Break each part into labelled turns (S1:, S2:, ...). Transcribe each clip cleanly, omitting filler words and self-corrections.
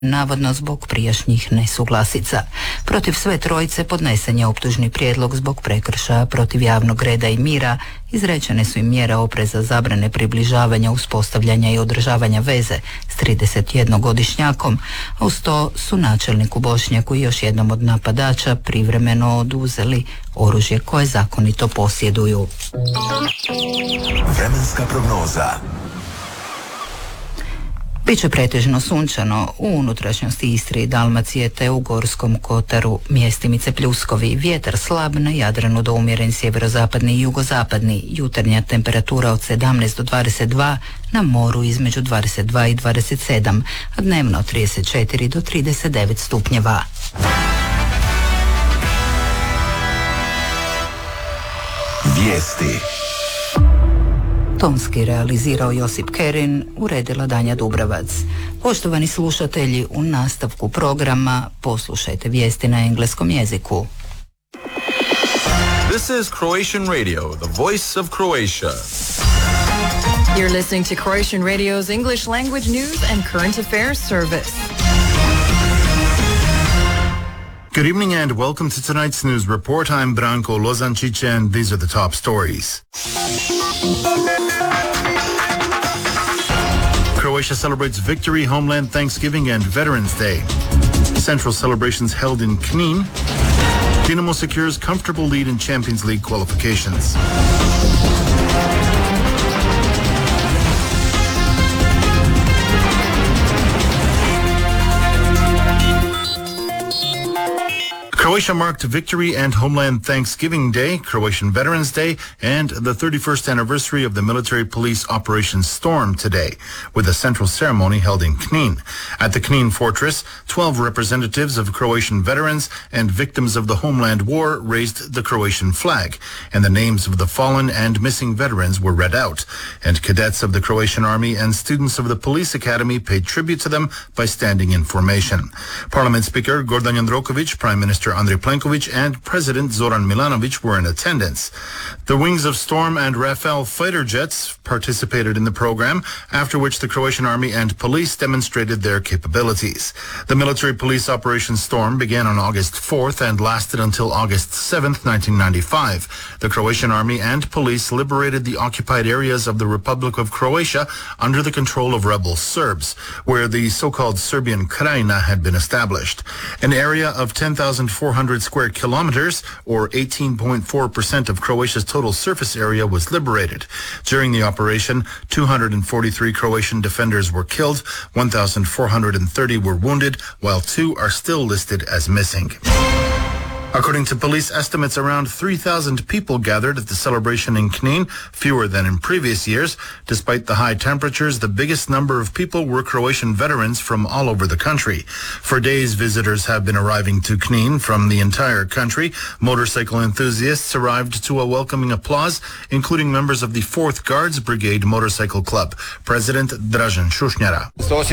S1: navodno zbog prijašnjih nesuglasica. Protiv sve trojice podnesen je optužni prijedlog zbog prekršaja protiv javnog reda i mira, izrečene su im mjere opreza, zabrane približavanja, uspostavljanja i održavanja veze s 31-godišnjakom, a uz to su načelniku Bošnjaku i još jednom od napadača privremeno oduzeli oružje koje zakonito posjeduju.
S2: Vremenska prognoza.
S1: Biće pretežno sunčano u unutrašnjosti Istre i Dalmacije te u Gorskom kotaru, mjestimice pljuskovi, vjetar slab na Jadranu do umjeren sjeverozapadni i jugozapadni, jutarnja temperatura od 17 do 22, na moru između 22 i 27, a dnevno od 34 do 39 stupnjeva.
S2: Vijesti.
S1: Tonski realizirao Josip Kerin, uredila Danja Dubravac. Poštovani slušatelji, u nastavku programa poslušajte vijesti na engleskom jeziku.
S3: This is Croatian Radio, the voice of Croatia.
S4: You're listening to Croatian Radio's English language news and current affairs service.
S5: Good evening and welcome to tonight's news report. I'm Branko Lozančić and these are the top stories. Croatia celebrates victory, Homeland Thanksgiving and Veterans Day. Central celebrations held in Knin. Dinamo secures comfortable lead in Champions League qualifications. Croatia marked Victory and Homeland Thanksgiving Day, Croatian Veterans Day, and the 31st anniversary of the military police Operation Storm today, with a central ceremony held in Knin. At the Knin fortress, 12 representatives of Croatian veterans and victims of the Homeland War raised the Croatian flag, and the names of the fallen and missing veterans were read out, and cadets of the Croatian Army and students of the Police Academy paid tribute to them by standing in formation. Parliament Speaker Gordan Jandroković, Prime Minister Andrej Plenković and President Zoran Milanović were in attendance. The wings of Storm and Rafale fighter jets participated in the program, after which the Croatian Army and police demonstrated their capabilities. The military police Operation Storm began on August 4th and lasted until August 7th, 1995. The Croatian Army and police liberated the occupied areas of the Republic of Croatia under the control of rebel Serbs, where the so-called Serbian Krajina had been established. An area of 10,400 square kilometers, or 18.4% of Croatia's total surface area, was liberated. During the operation, 243 Croatian defenders were killed, 1,430 were wounded, while 2 are still listed as missing. According to police estimates, around 3,000 people gathered at the celebration in Knin, fewer than in previous years. Despite the high temperatures, the biggest number of people were Croatian veterans from all over the country. For days, visitors have been arriving to Knin from the entire country. Motorcycle enthusiasts arrived to a welcoming applause, including members of the 4th Guards Brigade Motorcycle Club. President Dražen Šušnjara.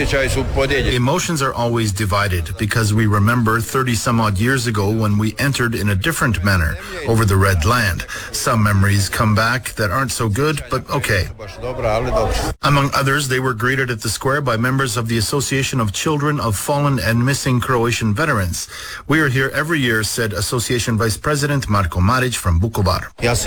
S5: Emotions are always divided because we remember 30-some-odd years ago when we entered in a different manner over the Red Land. Some memories come back that aren't so good, but okay. Among others, they were greeted at the square by members of the Association of Children of Fallen and Missing Croatian Veterans. We are here every year, said Association Vice President Marko Marić from Vukovar.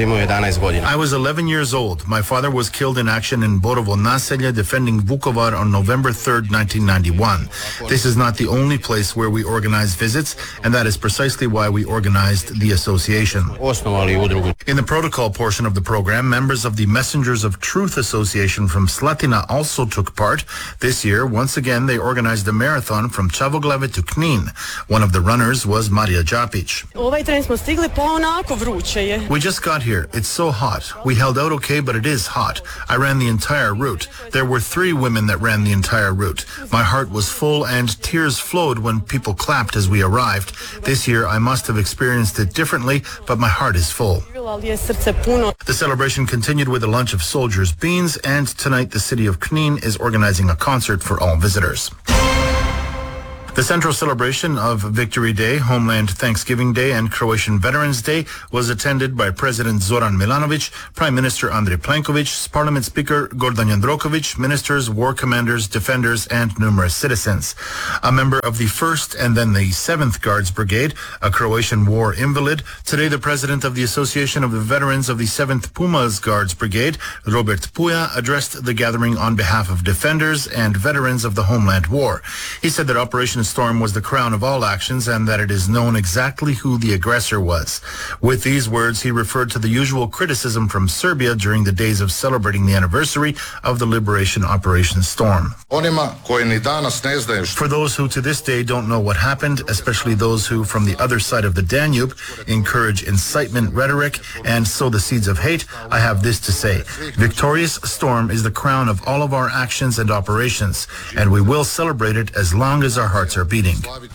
S5: I was 11 years old. My father was killed in action in Borovo Naselje defending Vukovar on November 3rd, 1991. This is not the only place where we organize visits, and that is precisely why we organized the association. In the protocol portion of the program, members of the Messengers of Truth Association from Slatina also took part. This year, once again, they organized a marathon from Čavoglave to Knin. One of the runners was Marija Đapić. We just got here. It's so hot. We held out okay, but it is hot. I ran the entire route. There were 3 women that ran the entire route. My heart was full and tears flowed when people clapped as we arrived. This year, I must have experienced it differently, but my heart is full. The celebration continued with a lunch of soldiers' beans, and tonight the city of Knin is organizing a concert for all visitors. The central celebration of Victory Day, Homeland Thanksgiving Day, and Croatian Veterans Day was attended by President Zoran Milanovic, Prime Minister Andrej Plenković, Parliament Speaker Gordan Jandroković, ministers, war commanders, defenders, and numerous citizens. A member of the 1st and then the 7th Guards Brigade, a Croatian war invalid, today the president of the Association of the Veterans of the 7th Pumas Guards Brigade, Robert Puja, addressed the gathering on behalf of defenders and veterans of the Homeland War. He said that Operation Storm was the crown of all actions and that it is known exactly who the aggressor was. With these words, he referred to the usual criticism from Serbia during the days of celebrating the anniversary of the liberation Operation Storm. For those who to this day don't know what happened, especially those who from the other side of the Danube encourage incitement rhetoric and sow the seeds of hate, I have this to say. Victorious Storm is the crown of all of our actions and operations, and we will celebrate it as long as our hearts are beating.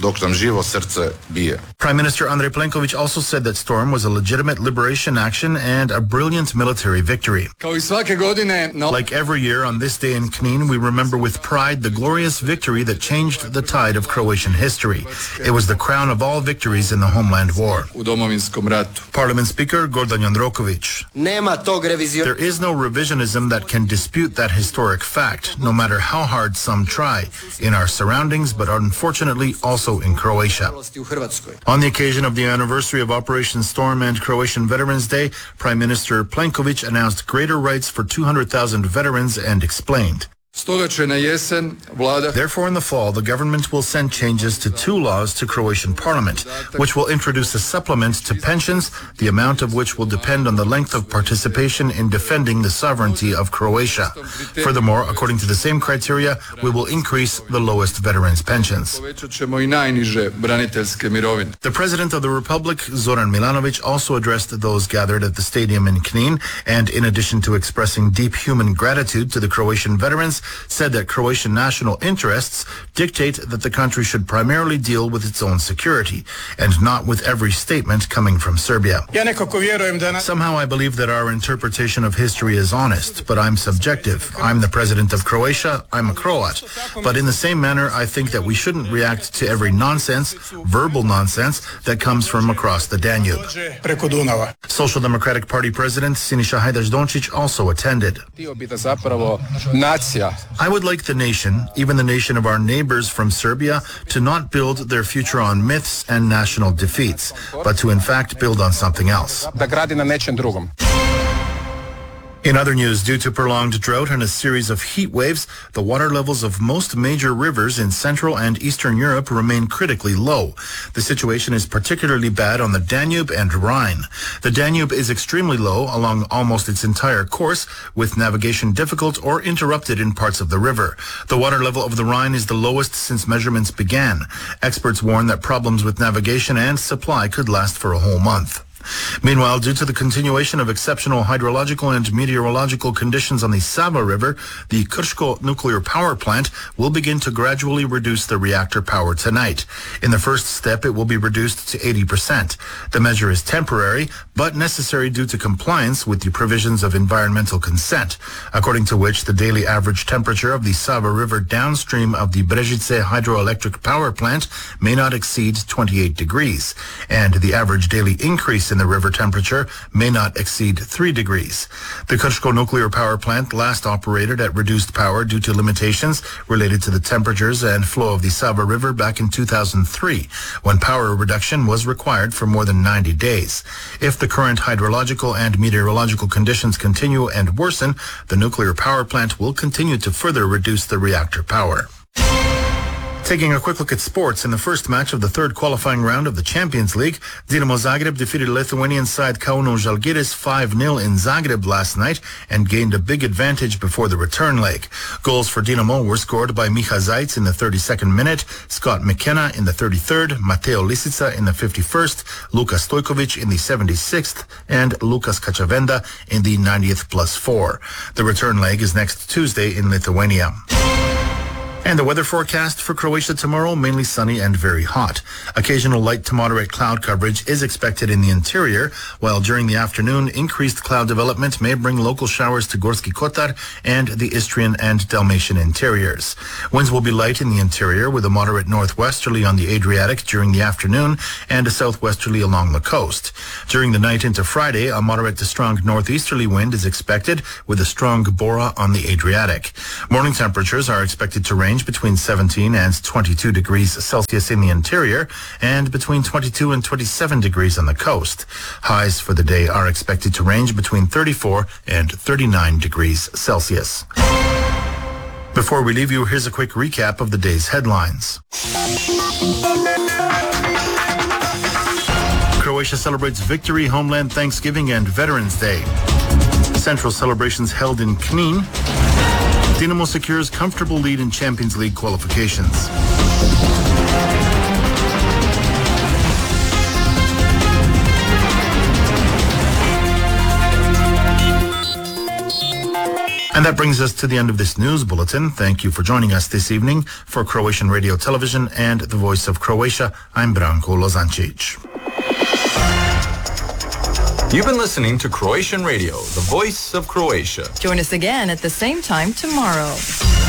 S5: Prime Minister Andrej Plenković also said that Storm was a legitimate liberation action and a brilliant military victory. Like every year on this day in Knin, we remember with pride the glorious victory that changed the tide of Croatian history. It was the crown of all victories in the Homeland War. Parliament Speaker Gordan Jandroković. There is no revisionism that can dispute that historic fact, no matter how hard some try, in our surroundings, but unfortunately also in Croatia. On the occasion of the anniversary of Operation Storm and Croatian Veterans Day, Prime Minister Plenković announced greater rights for 200,000 veterans and explained. Therefore, in the fall, the government will send changes to 2 laws to Croatian Parliament, which will introduce a supplement to pensions, the amount of which will depend on the length of participation in defending the sovereignty of Croatia. Furthermore, according to the same criteria, we will increase the lowest veterans' pensions. The President of the Republic, Zoran Milanovic, also addressed those gathered at the stadium in Knin, and in addition to expressing deep human gratitude to the Croatian veterans, said that Croatian national interests dictate that the country should primarily deal with its own security and not with every statement coming from Serbia. Somehow I believe that our interpretation of history is honest, but I'm subjective. I'm the president of Croatia, I'm a Croat. But in the same manner, I think that we shouldn't react to every nonsense, verbal nonsense, that comes from across the Danube. Social Democratic Party President Siniša Hajdaš-Dončić also attended. I would like the nation, even the nation of our neighbors from Serbia, to not build their future on myths and national defeats, but to in fact build on something else. In other news, due to prolonged drought and a series of heat waves, the water levels of most major rivers in Central and Eastern Europe remain critically low. The situation is particularly bad on the Danube and Rhine. The Danube is extremely low along almost its entire course, with navigation difficult or interrupted in parts of the river. The water level of the Rhine is the lowest since measurements began. Experts warn that problems with navigation and supply could last for a whole month. Meanwhile, due to the continuation of exceptional hydrological and meteorological conditions on the Sava River, the Krško nuclear power plant will begin to gradually reduce the reactor power tonight. In the first step, it will be reduced to 80%. The measure is temporary, but necessary due to compliance with the provisions of environmental consent, according to which the daily average temperature of the Sava River downstream of the Brežice hydroelectric power plant may not exceed 28 degrees, and the average daily increase in the river temperature may not exceed 3 degrees. The Krško nuclear power plant last operated at reduced power due to limitations related to the temperatures and flow of the Sava River back in 2003, when power reduction was required for more than 90 days. If the current hydrological and meteorological conditions continue and worsen, the nuclear power plant will continue to further reduce the reactor power. Taking a quick look at sports, in the first match of the third qualifying round of the Champions League, Dinamo Zagreb defeated Lithuanian side Kauno Žalgiris 5-0 in Zagreb last night and gained a big advantage before the return leg. Goals for Dinamo were scored by Miha Zajc in the 32nd minute, Scott McKenna in the 33rd, Mateo Lisica in the 51st, Luka Stojkovic in the 76th, and Lukas Kacavenda in the 90th +4. The return leg is next Tuesday in Lithuania. And the weather forecast for Croatia tomorrow, mainly sunny and very hot. Occasional light to moderate cloud coverage is expected in the interior, while during the afternoon, increased cloud development may bring local showers to Gorski Kotar and the Istrian and Dalmatian interiors. Winds will be light in the interior with a moderate northwesterly on the Adriatic during the afternoon and a southwesterly along the coast. During the night into Friday, a moderate to strong northeasterly wind is expected with a strong Bora on the Adriatic. Morning temperatures are expected to range between 17 and 22 degrees Celsius in the interior and between 22 and 27 degrees on the coast. Highs for the day are expected to range between 34 and 39 degrees Celsius. Before we leave you, here's a quick recap of the day's headlines. Croatia celebrates victory, Homeland Thanksgiving, and Veterans Day. Central celebrations held in Knin. Dinamo secures comfortable lead in Champions League qualifications. And that brings us to the end of this news bulletin. Thank you for joining us this evening. For Croatian Radio Television and the Voice of Croatia, I'm Branko Lozancic.
S3: You've been listening to Croatian Radio, the voice of Croatia.
S4: Join us again at the same time tomorrow.